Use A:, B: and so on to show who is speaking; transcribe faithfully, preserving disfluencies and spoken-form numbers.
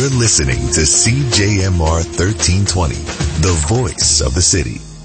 A: You're listening to C J M R thirteen twenty, the voice of the city.